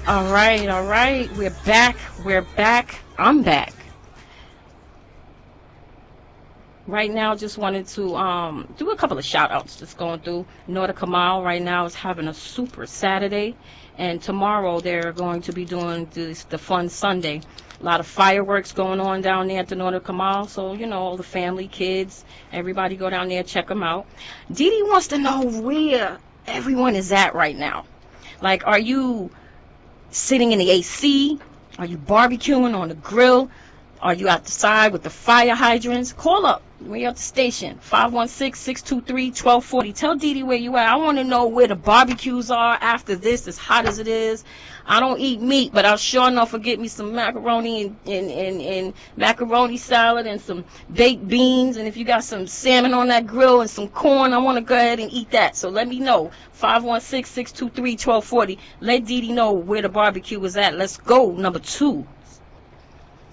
All right, all right. We're back. We're back. I'm back. Right now, just wanted to do a couple of shout outs. Just going through. Norda Kamal right now is having a super Saturday, and tomorrow they're going to be doing the fun Sunday. A lot of fireworks going on down there at the Norda Kamal. So all the family, kids, everybody go down there, check them out. Dee Dee wants to know where everyone is at right now. Like, are you sitting in the AC? Are you barbecuing on the grill? Are you outside with the fire hydrants? Call up when you're at the station. 516-623-1240. Tell Dee Dee where you at. I want to know where the barbecues are after this, as hot as it is. I don't eat meat, but I'll sure enough forget me some macaroni and macaroni salad and some baked beans. And if you got some salmon on that grill and some corn, I want to go ahead and eat that. So let me know. 516-623-1240. Let Dee Dee know where the barbecue is at. Let's go. Number 2.